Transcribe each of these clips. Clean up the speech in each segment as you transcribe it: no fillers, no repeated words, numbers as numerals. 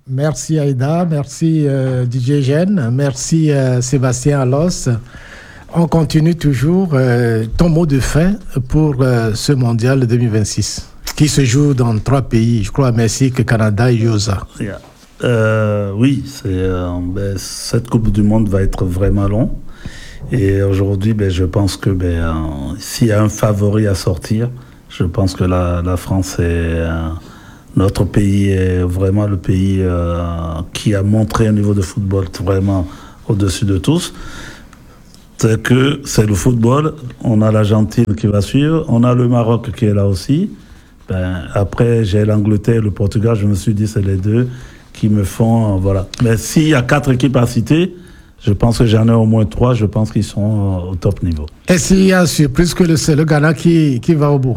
Merci Aïda, merci DJ Gène, merci Sébastien Alos. On continue toujours. Ton mot de fin pour ce mondial 2026 qui se joue dans 3 pays, je crois, Mexique, Canada et USA. Oui, cette Coupe du Monde va être vraiment long. Et aujourd'hui, je pense que s'il y a un favori à sortir, je pense que la France est... notre pays est vraiment le pays qui a montré un niveau de football vraiment au-dessus de tous. C'est que c'est le football. On a l'Argentine qui va suivre. On a le Maroc qui est là aussi. Après, j'ai l'Angleterre et le Portugal. Je me suis dit, c'est les deux qui me font... voilà. Mais s'il y a 4 équipes à citer, je pense que j'en ai au moins 3. Je pense qu'ils sont au top niveau. Et s'il y a surprise que c'est le Ghana qui va au bout.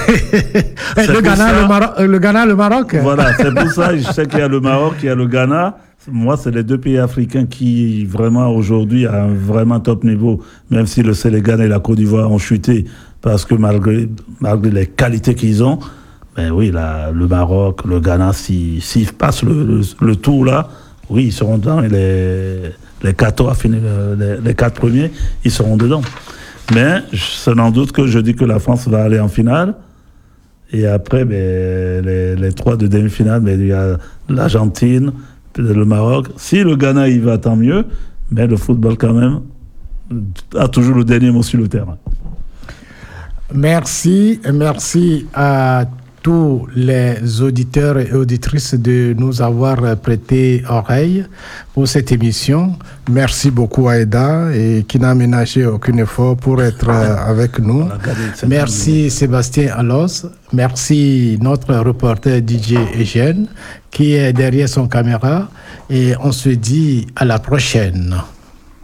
Le Ghana, le Maroc. Voilà, c'est pour ça. Je sais qu'il y a le Maroc, il y a le Ghana. Moi, c'est les 2 pays africains qui, vraiment, aujourd'hui, ont un vraiment top niveau, même si le Sénégal et la Côte d'Ivoire ont chuté, parce que malgré les qualités qu'ils ont, oui, le Maroc, le Ghana, s'ils passent le tour là, oui, ils seront dans les 4 à finir, les 4 premiers, ils seront dedans. Mais c'est sans doute que je dis que la France va aller en finale. Et après, les 3 de demi-finale, il y a l'Argentine, le Maroc. Si le Ghana y va, tant mieux. Mais le football, quand même, a toujours le dernier mot sur le terrain. Merci à tous les auditeurs et auditrices de nous avoir prêté oreille pour cette émission. Merci beaucoup Aïda et qui n'a ménagé aucun effort pour être avec nous. Merci Sébastien Alos. Merci notre reporter DJ Eugène qui est derrière son caméra et on se dit à la prochaine.